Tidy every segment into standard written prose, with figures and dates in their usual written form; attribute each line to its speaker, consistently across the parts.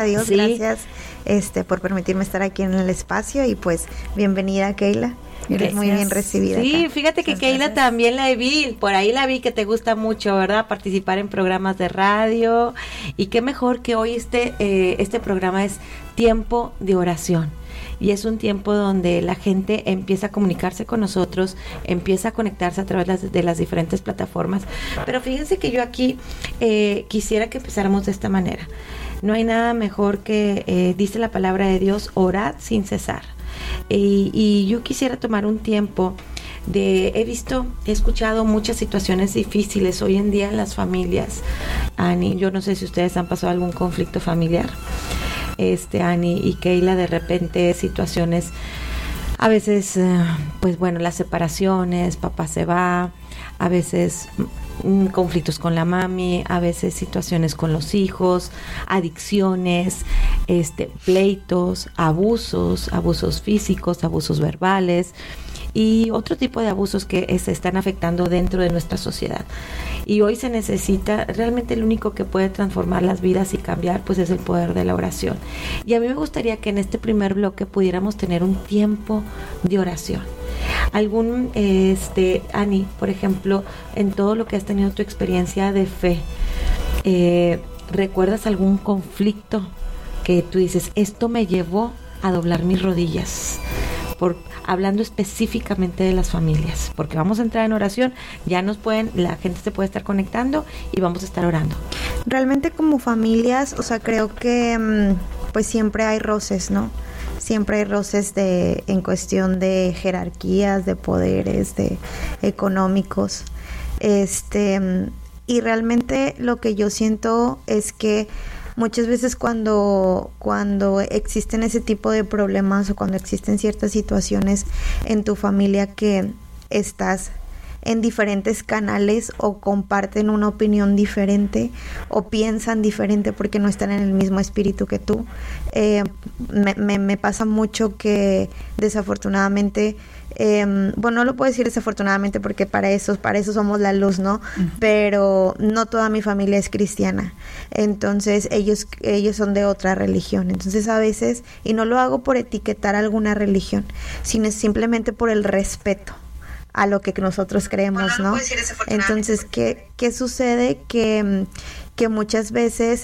Speaker 1: Dios,
Speaker 2: Sí.
Speaker 1: gracias por permitirme estar aquí en el espacio y pues bienvenida, Keila. Eres muy bien recibida.
Speaker 2: Sí,
Speaker 1: acá.
Speaker 2: fíjate que
Speaker 3: Muchas
Speaker 2: Keila
Speaker 3: gracias.
Speaker 2: también la vi, por ahí la vi que te gusta mucho, ¿verdad? Participar en programas de radio y qué mejor que hoy este programa es Tiempo de Oración. Y es un tiempo donde la gente empieza a comunicarse con nosotros, empieza a conectarse a través de las diferentes plataformas. Pero fíjense que yo aquí quisiera que empezáramos de esta manera. No hay nada mejor que, dice la palabra de Dios, orad sin cesar. Y yo quisiera tomar un tiempo he escuchado muchas situaciones difíciles hoy en día en las familias. Ani, yo no sé si ustedes han pasado algún conflicto familiar. Ani y Keila, de repente situaciones, a veces, pues bueno, las separaciones, papá se va, a veces conflictos con la mami, a veces situaciones con los hijos, adicciones, pleitos, abusos físicos, abusos verbales y otro tipo de abusos que se están afectando dentro de nuestra sociedad. Y hoy se necesita, realmente el único que puede transformar las vidas y cambiar, pues es el poder de la oración. Y a mí me gustaría que en este primer bloque pudiéramos tener un tiempo de oración. Ani, por ejemplo, en todo lo que has tenido tu experiencia de fe, ¿recuerdas algún conflicto que tú dices, esto me llevó a doblar mis rodillas? Hablando específicamente de las familias, porque vamos a entrar en oración, la gente se puede estar conectando y vamos a estar orando.
Speaker 1: Realmente como familias, o sea, creo que pues siempre hay roces, ¿no? Siempre hay roces en cuestión de jerarquías, de poderes, de económicos. Y realmente lo que yo siento es que muchas veces cuando existen ese tipo de problemas o cuando existen ciertas situaciones en tu familia que estás en diferentes canales o comparten una opinión diferente o piensan diferente porque no están en el mismo espíritu que tú, me pasa mucho que desafortunadamente, bueno, no lo puedo decir desafortunadamente porque para eso somos la luz, ¿no? Uh-huh. Pero no toda mi familia es cristiana, entonces ellos son de otra religión, entonces a veces, y no lo hago por etiquetar alguna religión, sino simplemente por el respeto a lo que nosotros creemos, ¿no? Entonces, ¿qué sucede? Que muchas veces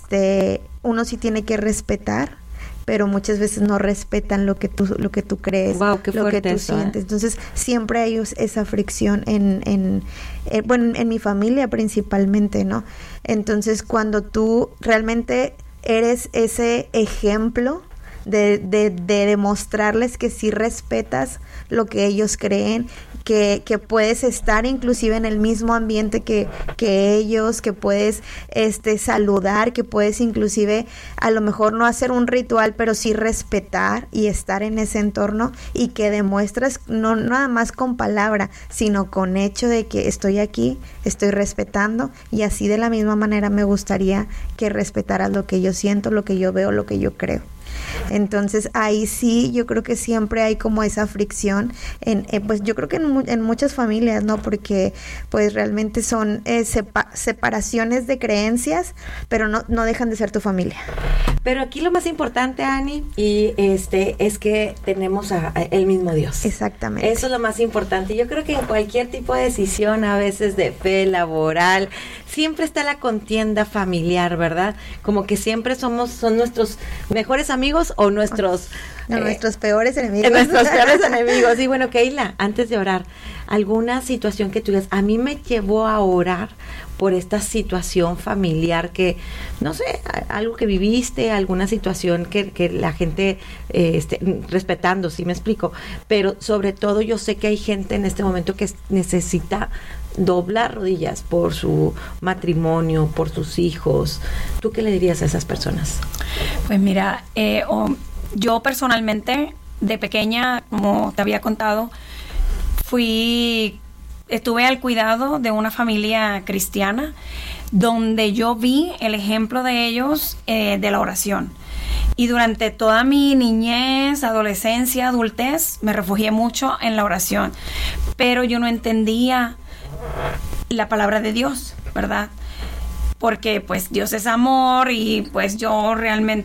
Speaker 1: uno sí tiene que respetar, pero muchas veces no respetan lo que tú crees,
Speaker 2: wow, qué
Speaker 1: lo que tú
Speaker 2: eso,
Speaker 1: sientes. Entonces, siempre hay esa fricción en mi familia principalmente, ¿no? Entonces, cuando tú realmente eres ese ejemplo de demostrarles que sí respetas lo que ellos creen, que puedes estar inclusive en el mismo ambiente que ellos, que puedes saludar, que puedes inclusive a lo mejor no hacer un ritual, pero sí respetar y estar en ese entorno, y que demuestras no nada más con palabra, sino con hecho de que estoy aquí, estoy respetando, y así de la misma manera me gustaría que respetaras lo que yo siento, lo que yo veo, lo que yo creo. Entonces ahí sí yo creo que siempre hay como esa fricción pues yo creo que en muchas familias, ¿no? Porque pues realmente son separaciones de creencias, pero no dejan de ser tu familia.
Speaker 2: Pero aquí lo más importante, Ani, y es que tenemos el mismo Dios.
Speaker 1: Exactamente.
Speaker 2: Eso es lo más importante. Yo creo que en cualquier tipo de decisión, a veces de fe, laboral, siempre está la contienda familiar, ¿verdad? Como que siempre son nuestros mejores amigos o nuestros
Speaker 1: peores enemigos.
Speaker 2: Nuestros peores enemigos. Y bueno, Keila, antes de orar, ¿alguna situación que tú digas, a mí me llevó a orar por esta situación familiar que, no sé, algo que viviste, alguna situación que la gente respetando, ¿sí me explico? Pero sobre todo yo sé que hay gente en este momento que necesita doblar rodillas por su matrimonio, por sus hijos. ¿Tú qué le dirías a esas personas?
Speaker 3: Pues mira, yo personalmente, de pequeña, como te había contado, estuve al cuidado de una familia cristiana donde yo vi el ejemplo de ellos de la oración. Y durante toda mi niñez, adolescencia, adultez, me refugié mucho en la oración. Pero yo no entendía la palabra de Dios, ¿verdad? Porque pues Dios es amor y pues yo realmente